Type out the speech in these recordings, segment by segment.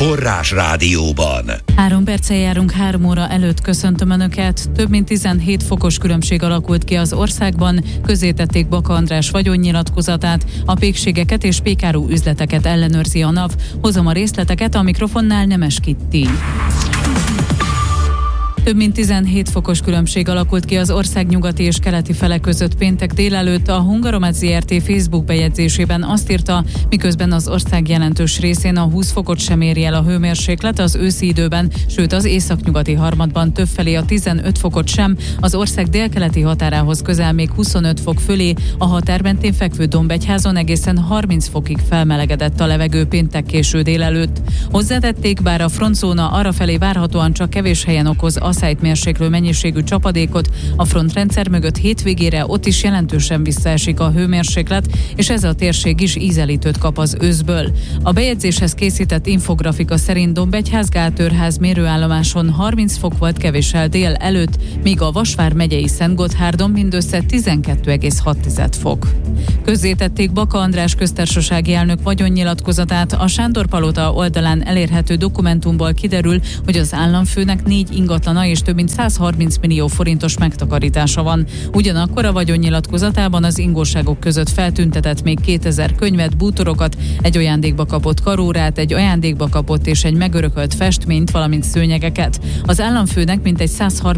Forrás Rádióban. 3 perccel járunk 3 óra előtt, köszöntöm Önöket. Több mint 17 fokos különbség alakult ki az országban, közzétették Baka András vagyonnyilatkozatát, a pékségeket és pékáru üzleteket ellenőrzi a NAV. Hozom a részleteket, a mikrofonnál Nemes Kitti. Több mint 17 fokos különbség alakult ki az ország nyugati és keleti fele között péntek délelőtt. A Hungaromed Zrt. Facebook bejegyzésében azt írta, miközben az ország jelentős részén a 20 fokot sem éri el a hőmérséklet az őszi időben, sőt az északnyugati harmadban többfelé a 15 fokot sem, az ország délkeleti határához közel még 25 fok fölé, a határmentén fekvő Dombegyházon egészen 30 fokig felmelegedett a levegő péntek késő délelőtt. Hozzátették, bár a frontzóna arrafelé várhatóan csak kevés helyen okoz asszályt mérséklő mennyiségű csapadékot, a frontrendszer mögött hétvégére ott is jelentősen visszaesik a hőmérséklet, és ez a térség is ízelítőt kap az őszből. A bejegyzéshez készített infografika szerint Dombegyház-Gáltőrház mérőállomáson 30 fok volt kevéssel dél előtt, míg a Vasvár megyei Szentgotthárdon mindössze 12,6 fok. Közzétették Baka András köztársasági elnök vagyonnyilatkozatát. A Sándor-palota oldalán elérhető dokumentumból kiderül, hogy az államfőnek 4 ingatlana és több mint 130 millió forintos megtakarítása van. Ugyanakkor a vagyonnyilatkozatában az ingóságok között feltüntetett még 2000 könyvet, bútorokat, egy ajándékba kapott karórát, egy ajándékba kapott és egy megörökölt festményt, valamint szőnyegeket. Az államfőnek mintegy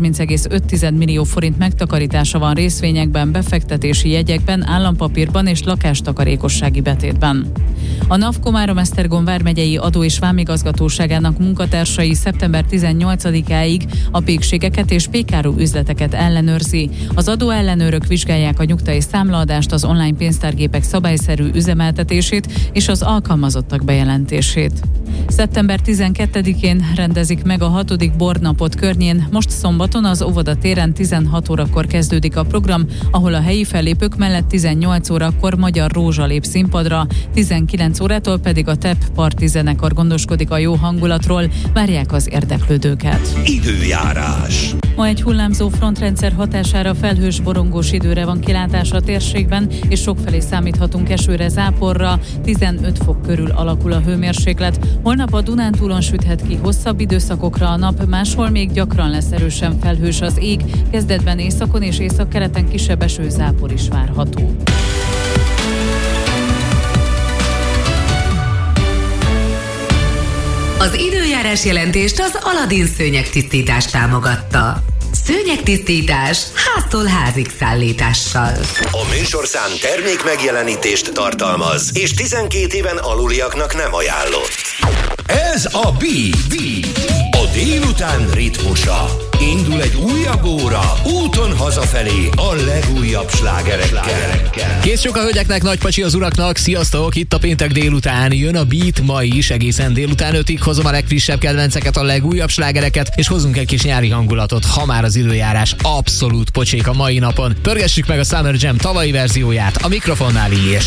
130,5 millió forint megtakarítása van részvényekben, befektetési jegyekben, állampapírban és lakástakarékossági betétben. A NAV Komárom-Esztergom vármegyei adó- és vámigazgatóságának munkatársai szeptember 18-áig a pékségeket és pékáru üzleteket ellenőrzi. Az adóellenőrök vizsgálják a nyugta- és számlaadást, az online pénztárgépek szabályszerű üzemeltetését és az alkalmazottak bejelentését. Szeptember 12-én rendezik meg a 6. bornapot Környén. Most szombaton az Óvoda téren 16 órakor kezdődik a program, ahol a helyi fellépők mellett 18 órakor Magyar Rózsa lép színpadra, 19 órától pedig a TEP Parti zenekar gondoskodik a jó hangulatról, várják az érdeklődőket. Időjárás. Ma egy hullámzó frontrendszer hatására felhős, borongós időre van kilátás a térségben, és sokfelé számíthatunk esőre, záporra. 15 fok körül alakul a hőmérséklet. Holnap a Dunántúlon süthet ki hosszabb időszakokra a nap, máshol még gyakran lesz erősen felhős az ég, kezdetben északon és északkeleten kisebb esőzápor is várható. Az időjárás jelentést az Aladin szőnyegtisztítás támogatta. Szőnyegtisztítás háztól házig szállítással. A műsorszám termék megjelenítést tartalmaz, és 12 éven aluliaknak nem ajánlott. Ez a a délután ritmusa. Indul egy újabb óra, úton hazafelé a legújabb slágerekkel. Kész sok a hölgyeknek, nagy pacsi az uraknak, sziasztok! Itt a péntek délután jön a Beat, ma is egészen délután 5-ig hozom a legfrissebb kedvenceket, a legújabb slágereket, és hozunk egy kis nyári hangulatot, ha már az időjárás abszolút pocsék a mai napon. Pörgessük meg a Summer Jam tavalyi verzióját, a mikrofonnál így